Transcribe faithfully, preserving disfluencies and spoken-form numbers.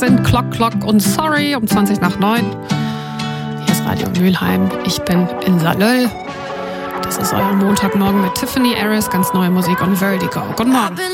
sind Clock Clock und Sorry um zwanzig nach neun. Hier ist Radio Mülheim. Ich bin in Salöll. Das ist euer Montagmorgen mit Tiffany Harris, ganz neue Musik und Vertigo. Guten Morgen.